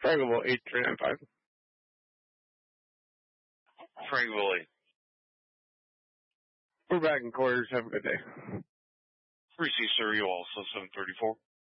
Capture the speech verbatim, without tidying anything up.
Frankville eight three nine five. Frankville eight. We're back in quarters. Have a good day. Receive, sir. You also seven thirty-four.